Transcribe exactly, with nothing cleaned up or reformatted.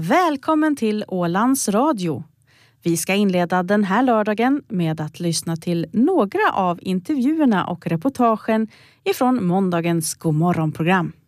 Välkommen till Ålands Radio. Vi ska inleda den här lördagen med att lyssna till några av intervjuerna och reportagen ifrån måndagens Godmorgonprogram.